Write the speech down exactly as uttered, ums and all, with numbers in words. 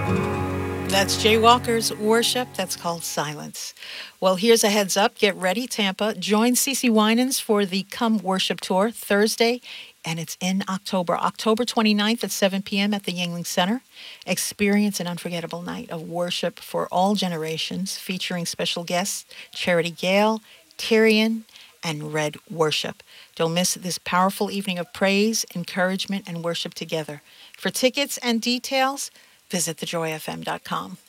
That's Jay Walker's worship. That's called Silence. Well, here's a heads up. Get ready, Tampa. Join CeCe Winans for the Come Worship Tour Thursday, and it's in October, October twenty-ninth at seven p.m. at the Yingling Center. Experience an unforgettable night of worship for all generations, featuring special guests Charity Gale, Tyrion, and Red Worship. Don't miss this powerful evening of praise, encouragement, and worship together. For tickets and details, visit the joy f m dot com.